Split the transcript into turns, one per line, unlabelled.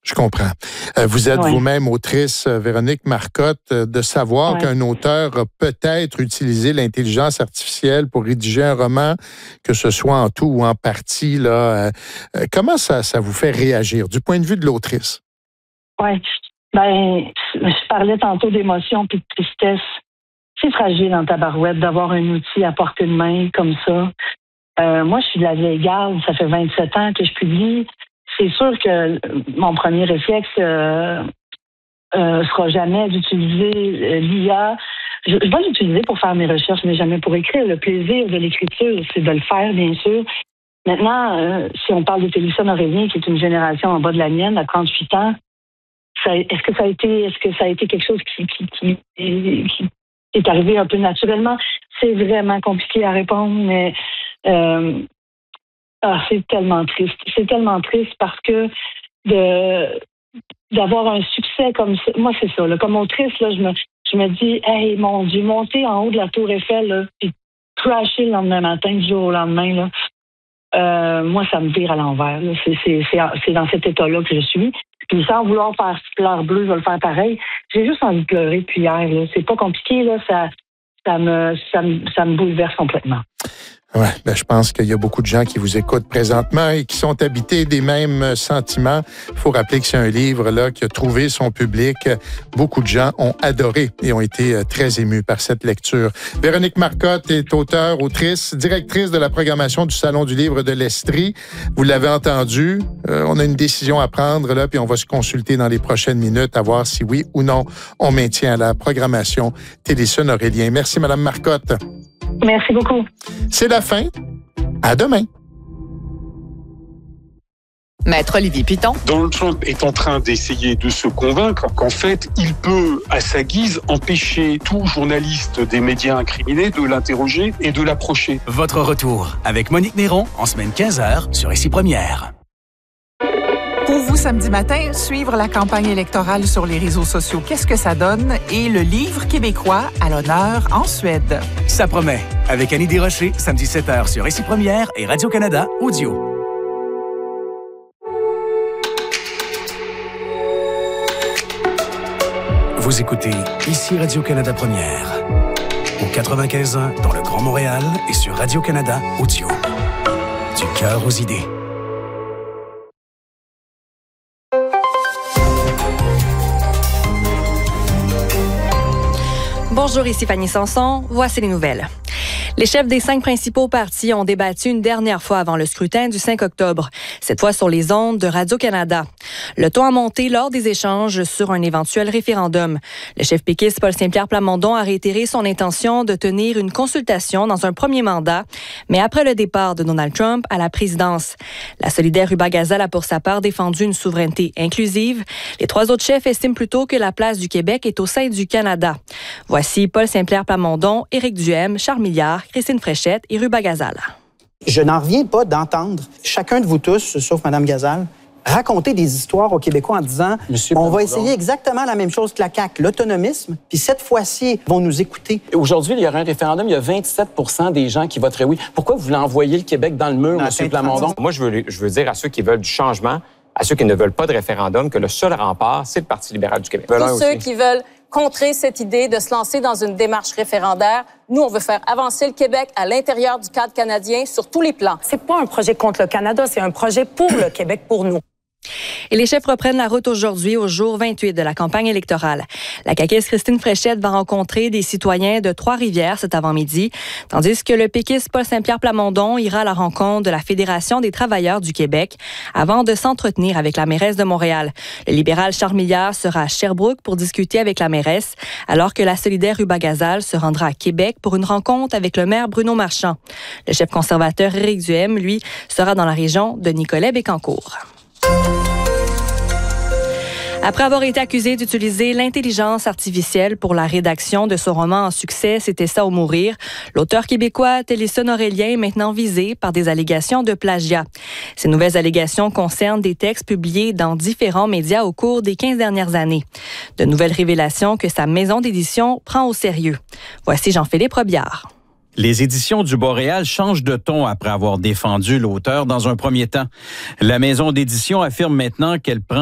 Je comprends. Vous êtes vous-même autrice, Véronique Marcotte, de savoir qu'un auteur a peut-être utilisé l'intelligence artificielle pour rédiger un roman, que ce soit en tout ou en partie. Là, comment ça vous fait réagir du point de vue de l'autrice?
Oui. Je parlais tantôt d'émotion puis de tristesse. C'est fragile en tabarouette d'avoir un outil à portée de main comme ça. Moi, je suis de la vieille garde. Ça fait 27 ans que je publie. C'est sûr que mon premier réflexe sera jamais d'utiliser l'IA. Je vais l'utiliser pour faire mes recherches, mais jamais pour écrire. Le plaisir de l'écriture, c'est de le faire, bien sûr. Maintenant, si on parle de Télésphone Aurélien, qui est une génération en bas de la mienne, à 38 ans, est-ce que ça a été quelque chose qui est arrivé un peu naturellement? C'est vraiment compliqué à répondre, mais c'est tellement triste. C'est tellement triste parce que d'avoir un succès comme ça, moi c'est ça. Là, comme autrice, là, je me dis, hey mon Dieu, monter en haut de la Tour Eiffel, là, puis crasher le lendemain matin, du jour au lendemain, là, moi ça me vire à l'envers. Là. C'est dans cet état-là que je suis. Puis sans vouloir faire fleur bleue, je vais le faire pareil. J'ai juste envie de pleurer depuis hier. Là. C'est pas compliqué, là. Ça me bouleverse complètement.
Ouais, je pense qu'il y a beaucoup de gens qui vous écoutent présentement et qui sont habités des mêmes sentiments. Il faut rappeler que c'est un livre là qui a trouvé son public. Beaucoup de gens ont adoré et ont été très émus par cette lecture. Véronique Marcotte est auteure, autrice, directrice de la programmation du Salon du livre de l'Estrie. Vous l'avez entendu, on a une décision à prendre là, puis on va se consulter dans les prochaines minutes à voir si oui ou non on maintient la programmation Télésphone Aurélien. Merci, Madame Marcotte.
Merci beaucoup.
C'est la fin. À demain.
Maître Olivier Piton.
Donald Trump est en train d'essayer de se convaincre qu'en fait, il peut, à sa guise, empêcher tout journaliste des médias incriminés de l'interroger et de l'approcher.
Votre retour avec Monique Néron en semaine 15h sur Ici Première.
Pour vous, samedi matin, suivre la campagne électorale sur les réseaux sociaux, qu'est-ce que ça donne? Et le livre québécois à l'honneur en Suède.
Ça promet. Avec Annie Desrochers, samedi 7h sur Ici Première et Radio-Canada Audio. Vous écoutez Ici Radio-Canada Première. Au 95.1 dans le Grand Montréal et sur Radio-Canada Audio. Du cœur aux idées.
Bonjour, ici Fanny Sanson. Voici les nouvelles. Les chefs des 5 principaux partis ont débattu une dernière fois avant le scrutin du 5 octobre, cette fois sur les ondes de Radio-Canada. Le ton a monté lors des échanges sur un éventuel référendum. Le chef péquiste Paul Saint-Pierre Plamondon a réitéré son intention de tenir une consultation dans un premier mandat, mais après le départ de Donald Trump à la présidence. La solidaire Ruba-Gazal a pour sa part défendu une souveraineté inclusive. Les 3 autres chefs estiment plutôt que la place du Québec est au sein du Canada. Voici Paul Saint-Pierre Plamondon, Éric Duhem, Charles Milliard, Christine Fréchette et Ruba-Gazal.
Je n'en reviens pas d'entendre chacun de vous tous, sauf Mme Gazal, raconter des histoires aux Québécois en disant on va essayer exactement la même chose que la CAQ, l'autonomisme, puis cette fois-ci, ils vont nous écouter.
Aujourd'hui, il y aura un référendum, il y a 27 % des gens qui voteraient oui. Pourquoi vous voulez envoyer le Québec dans le mur, M. Plamondon?
Moi, je veux dire à ceux qui veulent du changement, à ceux qui ne veulent pas de référendum, que le seul rempart, c'est le Parti libéral du Québec.
Tous ceux qui veulent contrer cette idée de se lancer dans une démarche référendaire. Nous, on veut faire avancer le Québec à l'intérieur du cadre canadien sur tous les plans.
C'est pas un projet contre le Canada, c'est un projet pour le Québec, pour nous.
Et les chefs reprennent la route aujourd'hui, au jour 28 de la campagne électorale. La caquiste Christine Fréchette va rencontrer des citoyens de Trois-Rivières cet avant-midi, tandis que le péquiste Paul Saint-Pierre Plamondon ira à la rencontre de la Fédération des travailleurs du Québec avant de s'entretenir avec la mairesse de Montréal. Le libéral Charles Milliard sera à Sherbrooke pour discuter avec la mairesse, alors que la solidaire Ruba-Gazal se rendra à Québec pour une rencontre avec le maire Bruno Marchand. Le chef conservateur Éric Duhem, lui, sera dans la région de Nicolet-Bécancour. Après avoir été accusé d'utiliser l'intelligence artificielle pour la rédaction de son roman en succès, C'était ça ou mourir, l'auteur québécois Télésphone Aurélien est maintenant visé par des allégations de plagiat. Ces nouvelles allégations concernent des textes publiés dans différents médias au cours des 15 dernières années. De nouvelles révélations que sa maison d'édition prend au sérieux. Voici Jean-Philippe Robillard.
Les éditions du Boréal changent de ton après avoir défendu l'auteur dans un premier temps. La maison d'édition affirme maintenant qu'elle prend